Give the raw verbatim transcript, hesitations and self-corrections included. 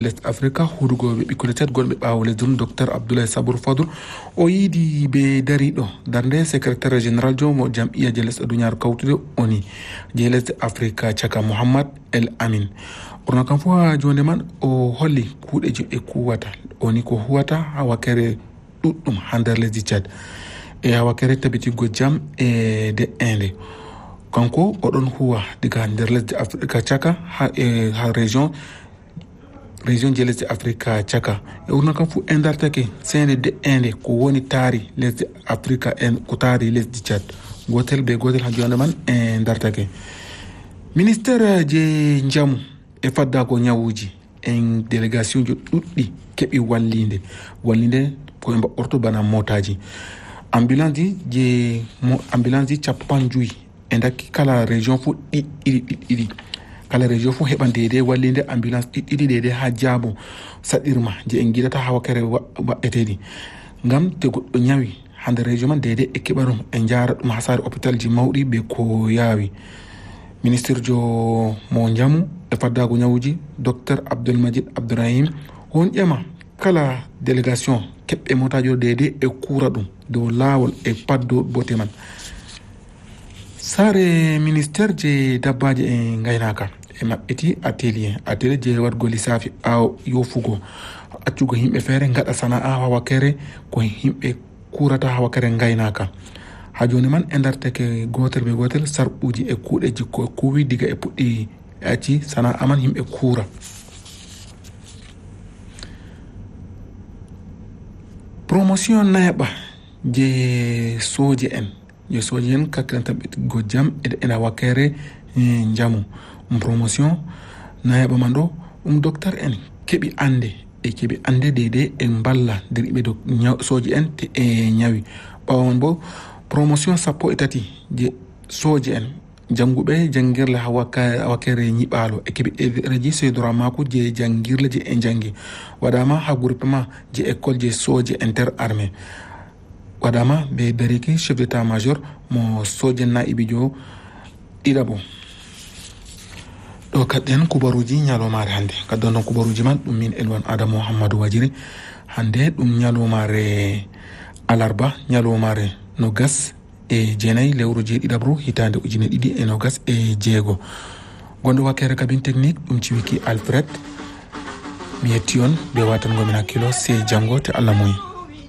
lesdi africa hudugoɓe ɓikkole tet gonɓe ɓawo lesdi ɗum docteur abdoulaye sabour fadou o yiidi ɓe dariɗo darde secrétaire général jomo jam'iya je lesɗe duniyaru kawtude oni je lesdi africa caka mouhammad el amin ɓurna kam fof ha jonde man o holli kuuɗeji e kuwata oni ko huwata ha wakkere ɗuɗɗum ha nder lesdi Tchad e ha wakkere tabitiggo jaam e de inde kanko oɗon huwa diga nder lesdi africa caka ha e ha région région je lesdi africa caka e ɓurna kam fu e dartake sende de inde ko woni taari lesdi africa en ko taari lesdi Tchad gotel be gotel ha jonde man e dartake ministére je jamu e faddago ñawuji en délégation jo ɗuɗɗi keɓi wallinde wallinde koye mbaɓɓorto bana motaji ambulance ji je ambulance ji capan joyi e dakki kala région fu ɗiɗɗiɗi ɗiɗɗiɗi kala région fu heɓan dede wallinde ambulance ɗiɗɗiɗi dede ha jaabo saɗirma je en guiɗata ha wakkere waɗeteɗi ngam te goɗɗo ñawi hande région man dede e keɓa ɗum e jara ɗum ha sare hôpital ji mawɗi ɓe ko yaawi ministre jo mo jamu e faddago ñawuji docteur abdoulmajid abdourahim on ƴema kala délégation keɓɓe motajo dede e kuura ɗum dow laawol e paddo bote man sare ministére je dabbaji e gaynaka e maɓɓiti atelier atelier je wadgo lissafi aw yofugo accugo yimɓe feere gaɗa sana'a ha wakkere ko yimɓe kurata ha wakkere gaynaka ha joni man e darteke gotel be gotel sarɓuji e kuuɗeji ko kuwi diga e puɗɗi e acci sana'a man yimɓe kuura promotion nayaɓa je soje en je soje en kakkilan ɓettigo jaam eɗe ena wakkere jamu promotion nayaɓa man ɗo ɗum docteur en keɓi ande e keɓi ande dede en balla nder yimɓe do soje en te e ñawi ɓawa man bo promotion sappo e tati je soje en janguɓe jangirle ha wakkere ñiɓalo e keɓi ɗereji seydora mako je jangirle je e jangi waɗama ha groupement je école je soje inter armé waɗama ɓe dariki chef d' état major mo soje naibi jo ɗiɗabo ɗo kadɗen kubaruji ñalomare hande kaddan ɗon kubaruji man ɗum min elwan adama mouhammadou wajiri hande ɗum ñalomare alarba ñalomare no gas e jeenayi lewru jeeɗiɗabru hitande ujune ɗiɗi e nogas e jeego gonɗo wakkere cabine technique ɗum ciwiki alfred mi yetti on ɓe watangomin hakkilo se janggo te Allah muyi.